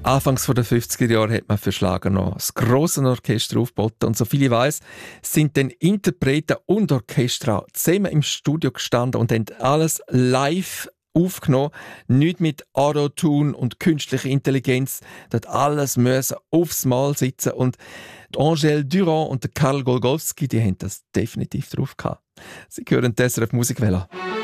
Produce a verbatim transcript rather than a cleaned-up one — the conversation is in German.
Anfangs der fünfziger Jahre hat man für Schlager noch das grosse Orchester aufgeboten. Und soviel ich weiss, sind dann Interpreten und Orchester zusammen im Studio gestanden und haben alles live aufgenommen. Nicht mit Auto-Tune und künstlicher Intelligenz. Dort alles müssen aufs Mal sitzen. Und Angèle Durand und Karl Golgowski, die haben das definitiv drauf gehabt. Sie hören die S R F Musikwelle.